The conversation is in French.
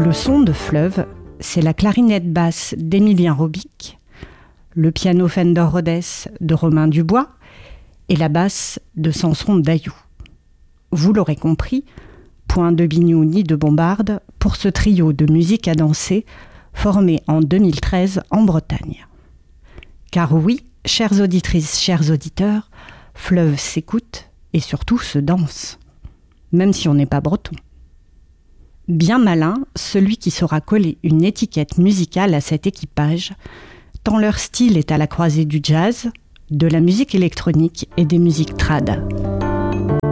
Le son de Fleuve, c'est la clarinette basse d'Émilien Robic, le piano Fender Rhodes de Romain Dubois et la basse de Samson Daillou. Vous l'aurez compris, point de biniou ni de bombarde pour ce trio de musique à danser formé en 2013 en Bretagne. Car oui, chères auditrices, chers auditeurs, Fleuve s'écoute et surtout se danse, même si on n'est pas breton. Bien malin, celui qui saura coller une étiquette musicale à cet équipage, tant leur style est à la croisée du jazz, de la musique électronique et des musiques trad.